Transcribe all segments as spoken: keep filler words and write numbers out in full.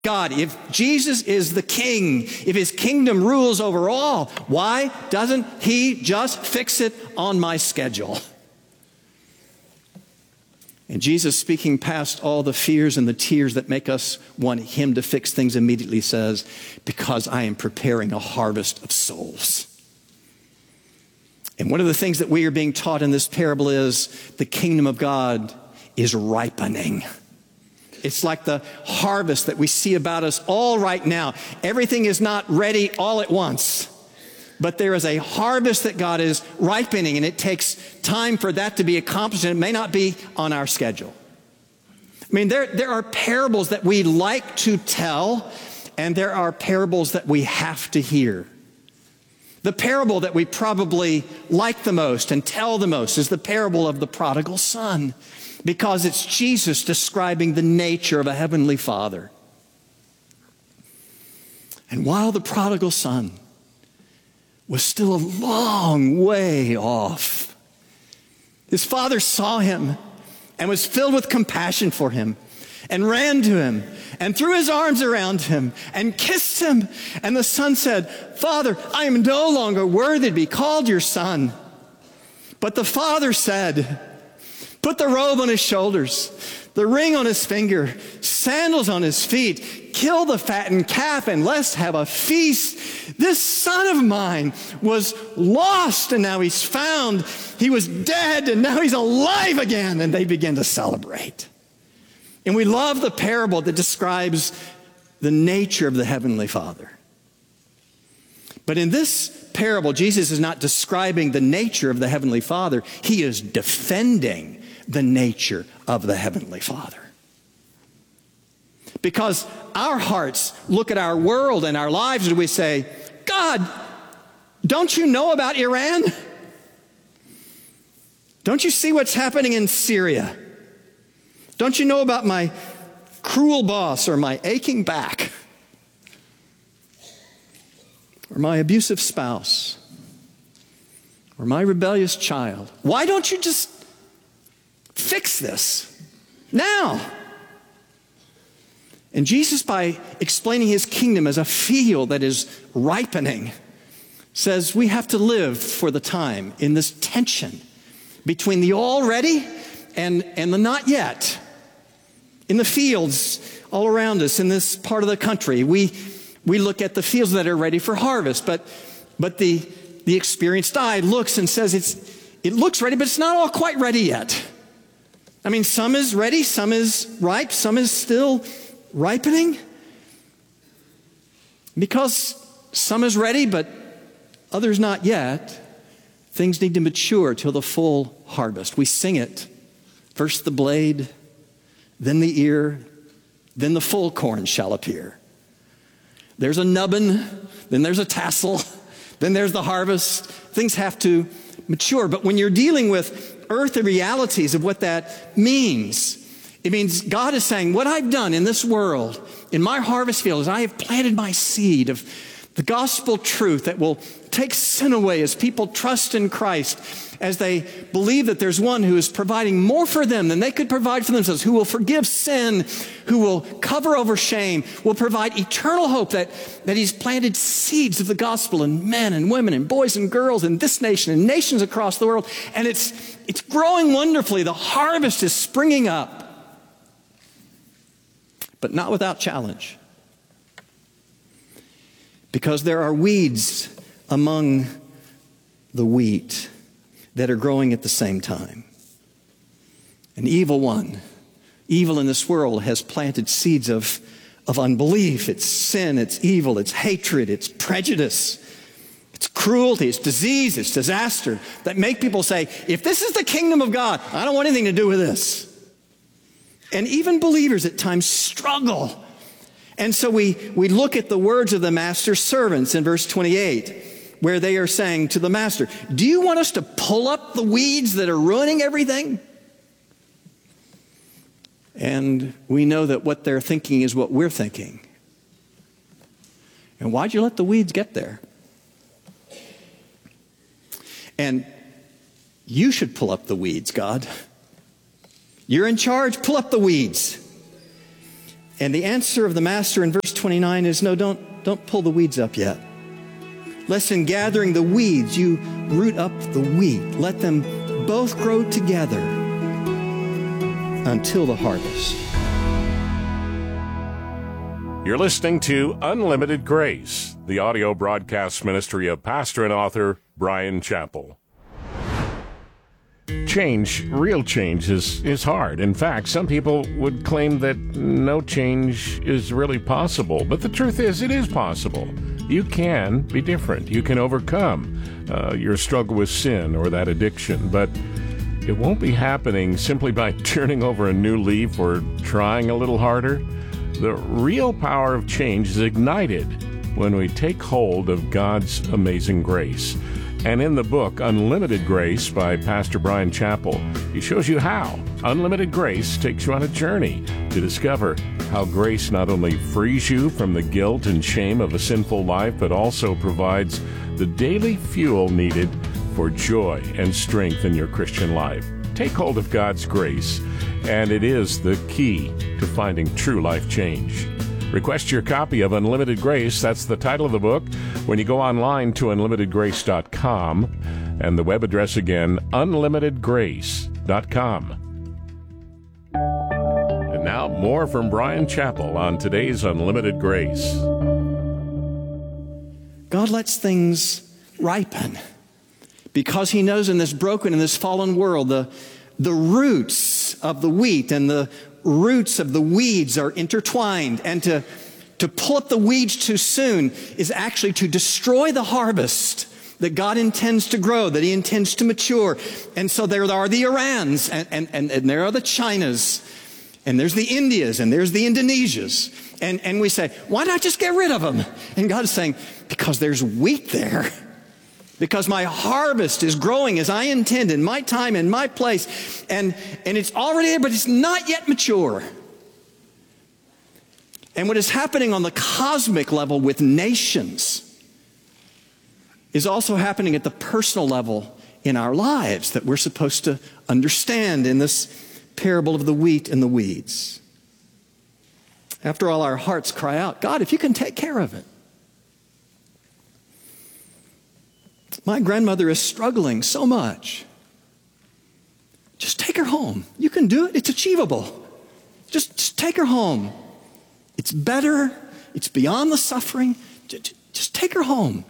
God, if Jesus is the king, if his kingdom rules over all, why doesn't he just fix it on my schedule? And Jesus, speaking past all the fears and the tears that make us want him to fix things immediately, says, because I am preparing a harvest of souls. And one of the things that we are being taught in this parable is the kingdom of God is ripening. It's like the harvest that we see about us all right now. Everything is not ready all at once, but there is a harvest that God is ripening, and it takes time for that to be accomplished, and it may not be on our schedule. I mean, there, there are parables that we like to tell, and there are parables that we have to hear. The parable that we probably like the most and tell the most is the parable of the prodigal son, because it's Jesus describing the nature of a heavenly Father. And while the prodigal son was still a long way off, his father saw him and was filled with compassion for him and ran to him and threw his arms around him and kissed him. And the son said, "Father, I am no longer worthy to be called your son." But the father said, "Put the robe on his shoulders, the ring on his finger, sandals on his feet. Kill the fattened calf and let's have a feast. This son of mine was lost and now he's found. He was dead and now he's alive again." And they begin to celebrate. And we love the parable that describes the nature of the Heavenly Father. But in this parable, Jesus is not describing the nature of the Heavenly Father. He is defending the nature of the Heavenly Father. Because our hearts look at our world and our lives and we say, "God, don't you know about Iran? Don't you see what's happening in Syria? Don't you know about my cruel boss or my aching back or my abusive spouse or my rebellious child? Why don't you just fix this now?" And Jesus, by explaining his kingdom as a field that is ripening, says we have to live for the time in this tension between the already and, and the not yet. In the fields all around us in this part of the country, we, we look at the fields that are ready for harvest, but, but the, the experienced eye looks and says it's, it looks ready, but it's not all quite ready yet. I mean, some is ready, some is ripe, some is still ripening. Because some is ready, but others not yet, things need to mature till the full harvest. We sing it. First the blade, then the ear, then the full corn shall appear. There's a nubbin, then there's a tassel, then there's the harvest. Things have to mature. But when you're dealing with earthly realities of what that means, it means God is saying, what I've done in this world, in my harvest field, is I have planted my seed of the gospel truth that will take sin away as people trust in Christ, as they believe that there's one who is providing more for them than they could provide for themselves, who will forgive sin, who will cover over shame, will provide eternal hope, that, that he's planted seeds of the gospel in men and women and boys and girls in this nation and nations across the world. And it's, it's growing wonderfully. The harvest is springing up, but not without challenge. Because there are weeds among the wheat that are growing at the same time. An evil one, evil in this world, has planted seeds of, of unbelief. It's sin, it's evil, it's hatred, it's prejudice, it's cruelty, it's disease, it's disaster that make people say, if this is the kingdom of God, I don't want anything to do with this. And even believers at times struggle. And so we, we look at the words of the master's servants in verse twenty-eight, where they are saying to the master, do you want us to pull up the weeds that are ruining everything? And we know that what they're thinking is what we're thinking. And why'd you let the weeds get there? And you should pull up the weeds, God. You're in charge, pull up the weeds. And the answer of the master in verse twenty-nine is, no, don't, don't pull the weeds up yet. Lest in gathering the weeds, you root up the wheat. Let them both grow together until the harvest. You're listening to Unlimited Grace, the audio broadcast ministry of pastor and author Bryan Chapell. Change, real change, is, is hard. In fact, some people would claim that no change is really possible. But the truth is, it is possible. You can be different. You can overcome uh, your struggle with sin or that addiction. But it won't be happening simply by turning over a new leaf or trying a little harder. The real power of change is ignited when we take hold of God's amazing grace. And in the book, Unlimited Grace by Pastor Bryan Chapell, he shows you how. Unlimited Grace takes you on a journey to discover how grace not only frees you from the guilt and shame of a sinful life, but also provides the daily fuel needed for joy and strength in your Christian life. Take hold of God's grace, and it is the key to finding true life change. Request your copy of Unlimited Grace. That's the title of the book when you go online to unlimited grace dot com, and the web address again, unlimited grace dot com. And now more from Bryan Chapell on today's Unlimited Grace. God lets things ripen because he knows in this broken, in this fallen world, the, the roots of the wheat and the roots of the weeds are intertwined, and to, to pull up the weeds too soon is actually to destroy the harvest that God intends to grow, that he intends to mature. And so there are the Irans, and, and, and, and there are the Chinas, and there's the Indias, and there's the Indonesias. And, and we say, why not just get rid of them? And God is saying, because there's wheat there. Because my harvest is growing as I intend in my time, in my place. And, and it's already there, but it's not yet mature. And what is happening on the cosmic level with nations is also happening at the personal level in our lives that we're supposed to understand in this parable of the wheat and the weeds. After all, our hearts cry out, God, if you can take care of it. My grandmother is struggling so much. Just take her home. You can do it. It's achievable. Just, just take her home. It's better. It's beyond the suffering. Just, just take her home.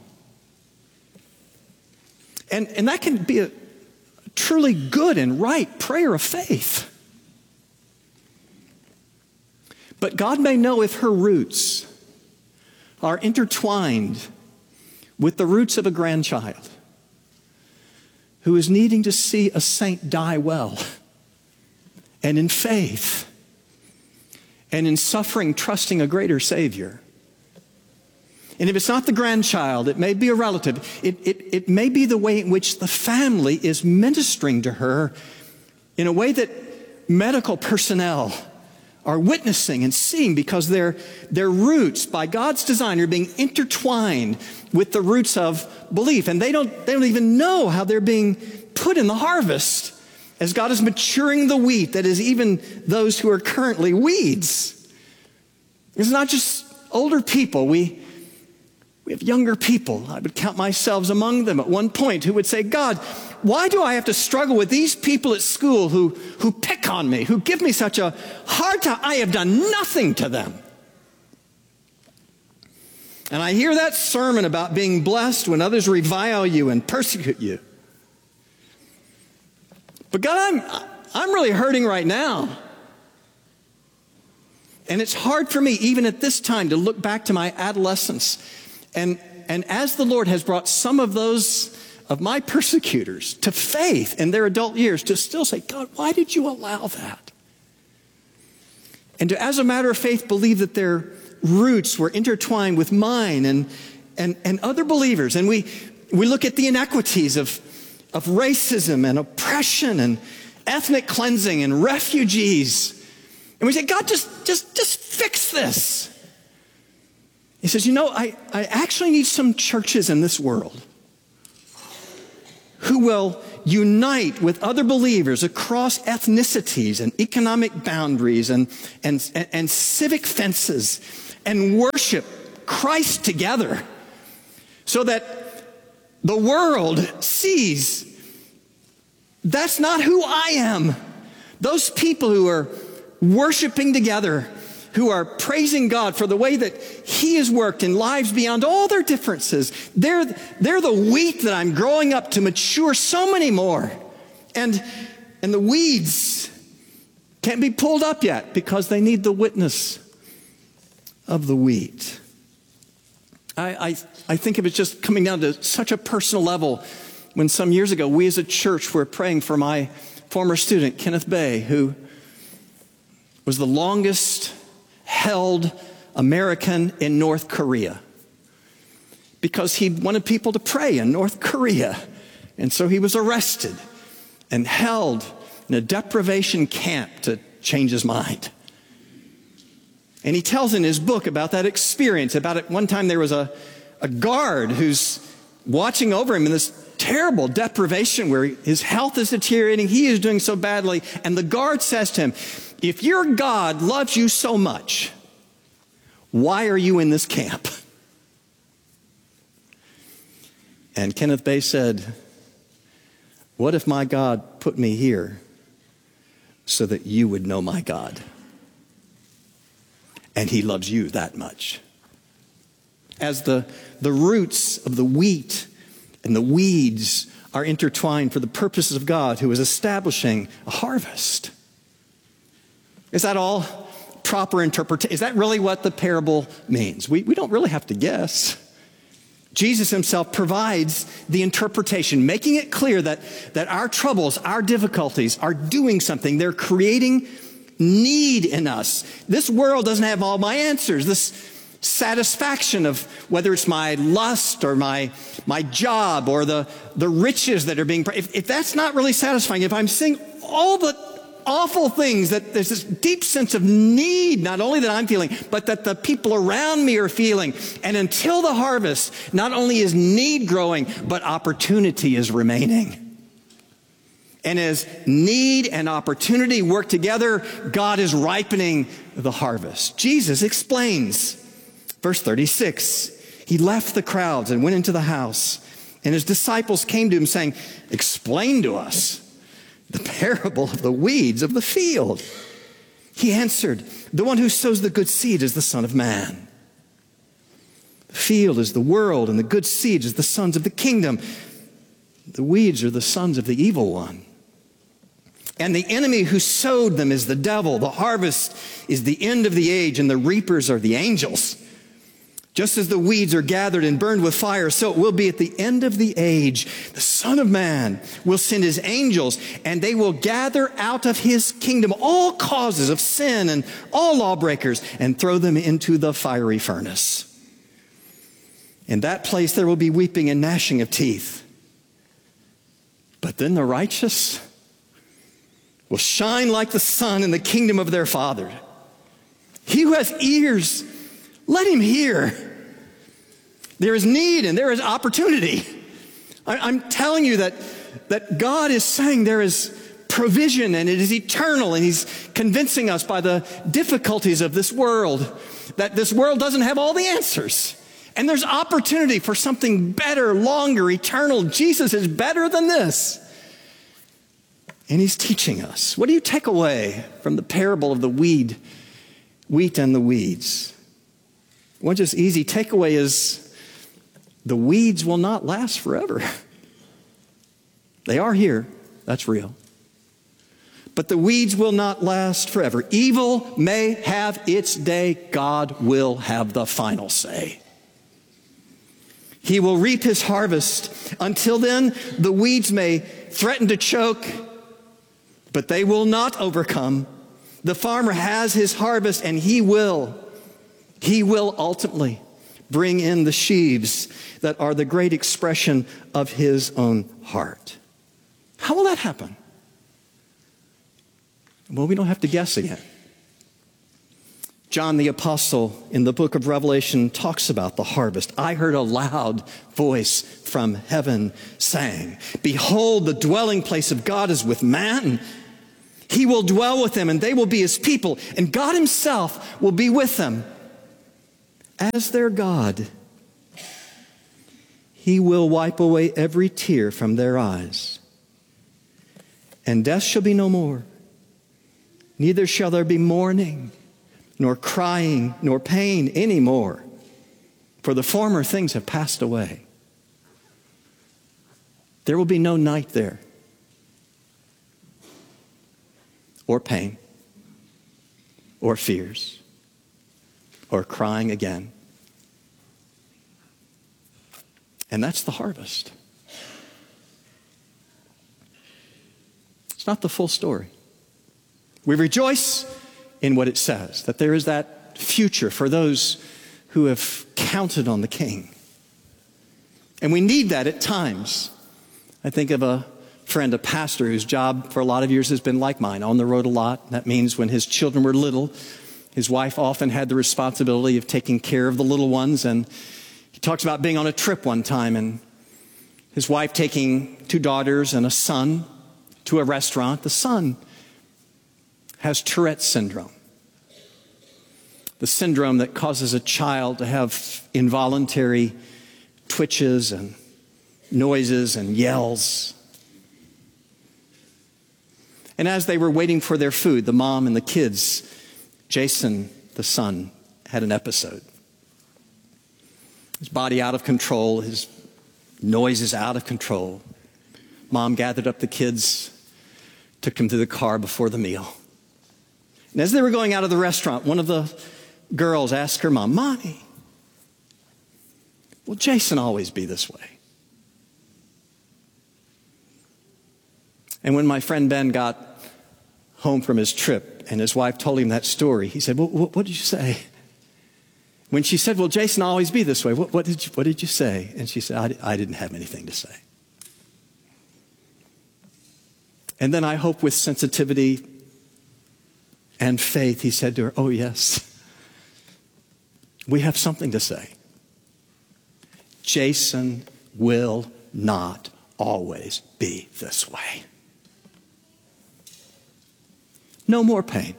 And, and that can be a truly good and right prayer of faith. But God may know if her roots are intertwined with the roots of a grandchild who is needing to see a saint die well, and in faith, and in suffering, trusting a greater Savior. And if it's not the grandchild, it may be a relative. It, it, it may be the way in which the family is ministering to her in a way that medical personnel are witnessing and seeing, because their, their roots, by God's design, are being intertwined with the roots of belief. And they don't, they don't even know how they're being put in the harvest as God is maturing the wheat that is even those who are currently weeds. It's not just older people. We, we have younger people. I would count myself among them at one point who would say, God, why do I have to struggle with these people at school who, who pick on me, who give me such a hard time? I have done nothing to them. And I hear that sermon about being blessed when others revile you and persecute you. But God, I'm, I'm really hurting right now. And it's hard for me, even at this time, to look back to my adolescence. And, and as the Lord has brought some of those of my persecutors to faith in their adult years, to still say, God, why did you allow that? And to, as a matter of faith, believe that their roots were intertwined with mine and, and, and other believers. And we, we look at the inequities of, of racism and oppression and ethnic cleansing and refugees. And we say, God, just, just, just fix this. He says, you know, I, I actually need some churches in this world who will unite with other believers across ethnicities and economic boundaries and, and, and, and civic fences and worship Christ together so that the world sees that's not who I am. Those people who are worshiping together, who are praising God for the way that He has worked in lives beyond all their differences, they're, they're the wheat that I'm growing up to mature so many more. And, and the weeds can't be pulled up yet because they need the witness of the wheat. I, I, I think it was just coming down to such a personal level when some years ago we as a church were praying for my former student, Kenneth Bay, who was the longest held American in North Korea because he wanted people to pray in North Korea. And so he was arrested and held in a deprivation camp to change his mind. And he tells in his book about that experience. About it, one time there was a, a guard who's watching over him in this terrible deprivation where his health is deteriorating. He is doing so badly. And the guard says to him, if your God loves you so much, why are you in this camp? And Kenneth Bay said, what if my God put me here so that you would know my God? And He loves you that much. As the, the roots of the wheat and the weeds are intertwined for the purposes of God who is establishing a harvest. Is that all proper interpretation? Is that really what the parable means? We, we don't really have to guess. Jesus Himself provides the interpretation, making it clear that, that our troubles, our difficulties are doing something. They're creating need in us. This world doesn't have all my answers. This satisfaction of whether it's my lust or my, my job or the, the riches that are being, if, if that's not really satisfying, if I'm seeing all the awful things, that there's this deep sense of need, not only that I'm feeling, but that the people around me are feeling. And until the harvest, not only is need growing, but opportunity is remaining. And as need and opportunity work together, God is ripening the harvest. Jesus explains, verse thirty-six, He left the crowds and went into the house, and His disciples came to Him saying, explain to us the parable of the weeds of the field. He answered, the one who sows the good seed is the Son of Man. The field is the world, and the good seed is the sons of the kingdom. The weeds are the sons of the evil one. And the enemy who sowed them is the devil. The harvest is the end of the age, and the reapers are the angels. Just as the weeds are gathered and burned with fire, so it will be at the end of the age. The Son of Man will send His angels, and they will gather out of His kingdom all causes of sin and all lawbreakers and throw them into the fiery furnace. In that place there will be weeping and gnashing of teeth. But then the righteous will shine like the sun in the kingdom of their Father. He who has ears, let him hear. There is need and there is opportunity. I, I'm telling you that, that God is saying there is provision and it is eternal, and He's convincing us by the difficulties of this world that this world doesn't have all the answers. And there's opportunity for something better, longer, eternal. Jesus is better than this. And He's teaching us. What do you take away from the parable of the weed, wheat and the weeds? One just easy takeaway is the weeds will not last forever. They are here. That's real. But the weeds will not last forever. Evil may have its day. God will have the final say. He will reap His harvest. Until then, the weeds may threaten to choke, but they will not overcome. The farmer has his harvest, and he will, he will ultimately bring in the sheaves that are the great expression of His own heart. How will that happen? Well, we don't have to guess again. John the Apostle in the book of Revelation talks about the harvest. I heard a loud voice from heaven saying, behold, the dwelling place of God is with man. He will dwell with them, and they will be his people, and God himself will be with them as their God. He will wipe away every tear from their eyes, and death shall be no more. Neither shall there be mourning, nor crying, nor pain any more, for the former things have passed away. There will be no night there, or pain, or fears, or crying again. And that's the harvest. It's not the full story. We rejoice in what it says, that there is that future for those who have counted on the King. And we need that at times. I think of a friend, a pastor, whose job for a lot of years has been like mine, on the road a lot. That means when his children were little, his wife often had the responsibility of taking care of the little ones. And he talks about being on a trip one time and his wife taking two daughters and a son to a restaurant. The son has Tourette's syndrome, the syndrome that causes a child to have involuntary twitches and noises and yells. And as they were waiting for their food, the mom and the kids, Jason, the son, had an episode. His body out of control, his noises out of control. Mom gathered up the kids, took them to the car before the meal. And as they were going out of the restaurant, one of the girls asked her mom, Mommy, will Jason always be this way? And when my friend Ben got home from his trip and his wife told him that story, he said, well, what, what did you say? When she said, will Jason always be this way? What, what, did, you, what did you say? And she said, I, I didn't have anything to say. And then I hope with sensitivity and faith, he said to her, oh yes, we have something to say. Jason will not always be this way. No more pain.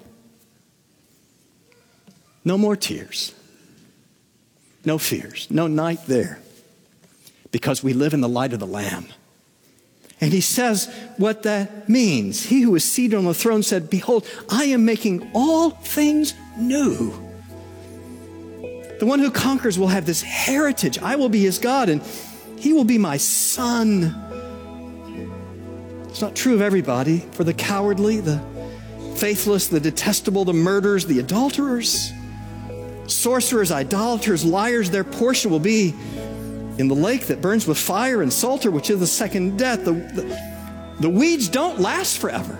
No more tears. No fears. No night there. Because we live in the light of the Lamb. And he says what that means. He who is seated on the throne said, behold, I am making all things new. The one who conquers will have this heritage. I will be his God, and he will be my son. It's not true of everybody. For the cowardly, the faithless, the detestable, the murderers, the adulterers, sorcerers, idolaters, liars, their portion will be in the lake that burns with fire and sulfur, which is the second death. The, the, the weeds don't last forever.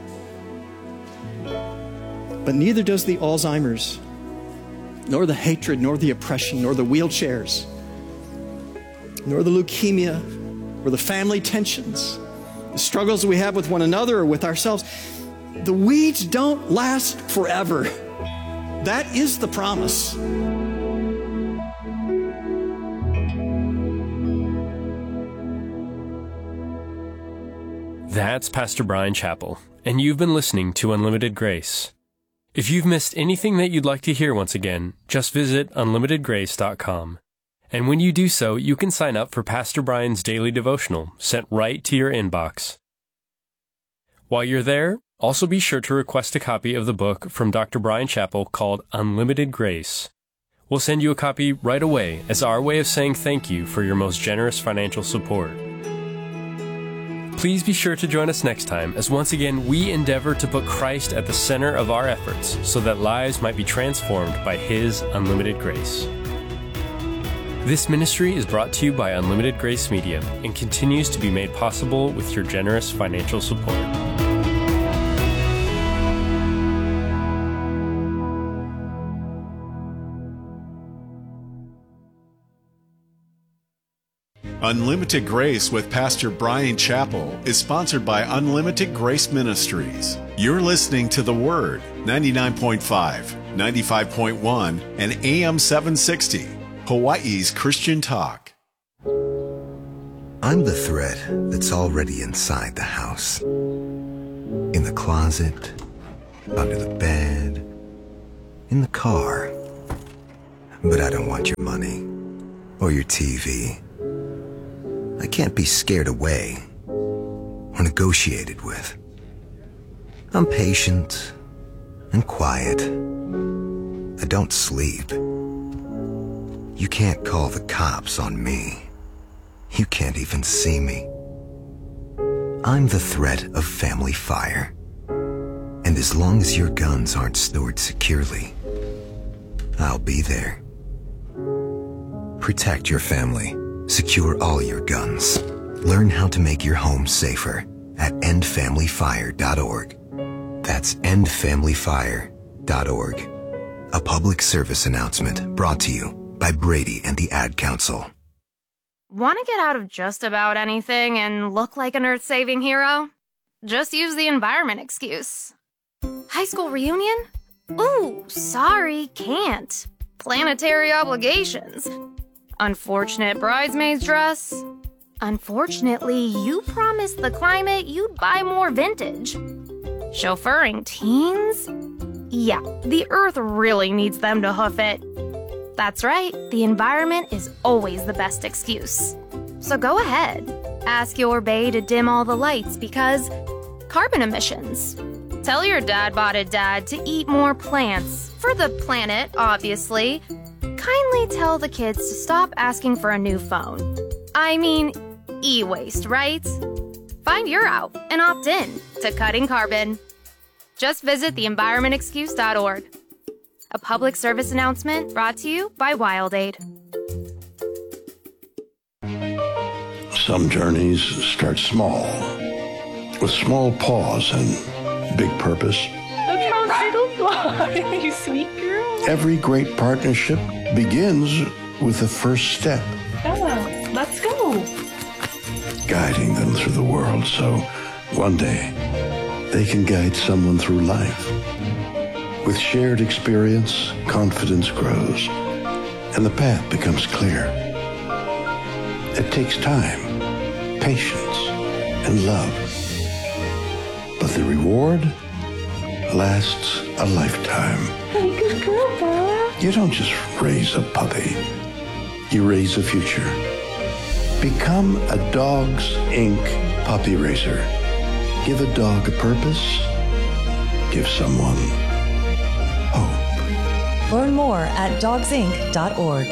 But neither does the Alzheimer's, nor the hatred, nor the oppression, nor the wheelchairs, nor the leukemia, or the family tensions, the struggles we have with one another or with ourselves. The weeds don't last forever. That is the promise. That's Pastor Bryan Chapell, and you've been listening to Unlimited Grace. If you've missed anything that you'd like to hear once again, just visit unlimited grace dot com. And when you do so, you can sign up for Pastor Bryan's daily devotional sent right to your inbox. While you're there, also be sure to request a copy of the book from Doctor Bryan Chapell called Unlimited Grace. We'll send you a copy right away as our way of saying thank you for your most generous financial support. Please be sure to join us next time as once again we endeavor to put Christ at the center of our efforts so that lives might be transformed by His unlimited grace. This ministry is brought to you by Unlimited Grace Media and continues to be made possible with your generous financial support. Unlimited Grace with Pastor Bryan Chapell is sponsored by Unlimited Grace Ministries. You're listening to The Word, ninety-nine point five, ninety-five point one, and A M seven sixty, Hawaii's Christian Talk. I'm the thread that's already inside the house. In the closet, under the bed, in the car. But I don't want your money or your T V. I can't be scared away or negotiated with. I'm patient and quiet. I don't sleep. You can't call the cops on me. You can't even see me. I'm the threat of family fire. And as long as your guns aren't stored securely, I'll be there. Protect your family. Secure all your guns. Learn how to make your home safer at end family fire dot org. That's end family fire dot org. A public service announcement brought to you by Brady and the Ad Council. Want to get out of just about anything and look like an earth-saving hero? Just use the environment excuse. High school reunion? Ooh, sorry, can't. Planetary obligations. Unfortunate bridesmaid's dress. Unfortunately, you promised the climate you'd buy more vintage. Chauffeuring teens? Yeah, the earth really needs them to hoof it. That's right, the environment is always the best excuse. So go ahead, ask your bae to dim all the lights because carbon emissions. Tell your dad-botted dad to eat more plants, for the planet, obviously. Kindly tell the kids to stop asking for a new phone. I mean, e-waste, right? Find your out and opt in to cutting carbon. Just visit the environment excuse dot org. A public service announcement brought to you by WildAid. Some journeys start small, with small pause and big purpose. Look how little fly, you sweet girl. Every great partnership begins with the first step. Bella, let's go. Guiding them through the world so one day they can guide someone through life. With shared experience, confidence grows, and the path becomes clear. It takes time, patience, and love. But the reward lasts a lifetime. Hey, good girl, Bella. You don't just raise a puppy. You raise a future. Become a Dogs Incorporated puppy raiser. Give a dog a purpose. Give someone hope. Learn more at dogs inc dot org.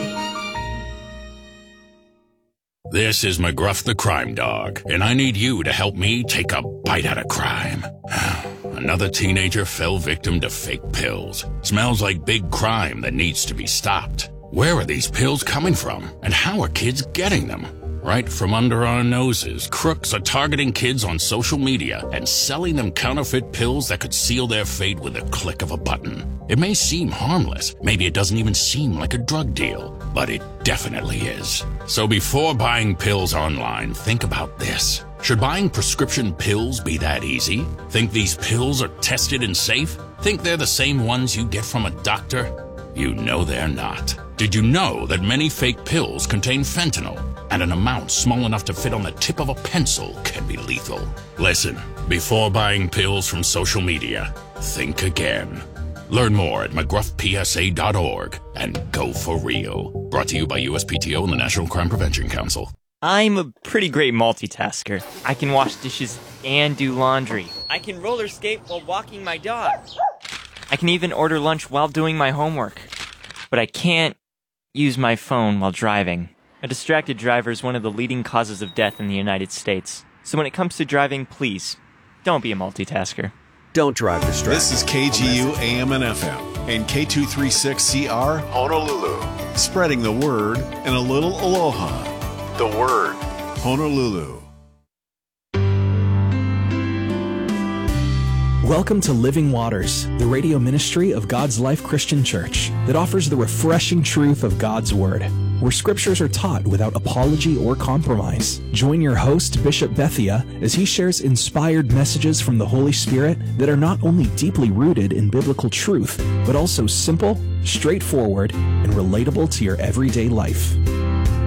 This is McGruff the Crime Dog, and I need you to help me take a bite out of crime. Another teenager fell victim to fake pills. Smells like big crime that needs to be stopped. Where are these pills coming from, and how are kids getting them? Right from under our noses, crooks are targeting kids on social media and selling them counterfeit pills that could seal their fate with a click of a button. It may seem harmless, maybe it doesn't even seem like a drug deal, but it definitely is. So before buying pills online, think about this. Should buying prescription pills be that easy? Think these pills are tested and safe? Think they're the same ones you get from a doctor? You know they're not. Did you know that many fake pills contain fentanyl? And an amount small enough to fit on the tip of a pencil can be lethal. Listen, before buying pills from social media, think again. Learn more at McGruff P S A dot org and go for real. Brought to you by U S P T O and the National Crime Prevention Council. I'm a pretty great multitasker. I can wash dishes and do laundry. I can roller skate while walking my dog. I can even order lunch while doing my homework. But I can't use my phone while driving. A distracted driver is one of the leading causes of death in the United States. So when it comes to driving, please, don't be a multitasker. Don't drive distracted. This is K G U A M and F M and K two thirty-six C R Honolulu. Spreading the word and a little aloha. The word, Honolulu. Welcome to Living Waters, the radio ministry of God's Life Christian Church that offers the refreshing truth of God's Word. where scriptures are taught without apology or compromise. Join your host, Bishop Bethia, as he shares inspired messages from the Holy Spirit that are not only deeply rooted in biblical truth, but also simple, straightforward, and relatable to your everyday life.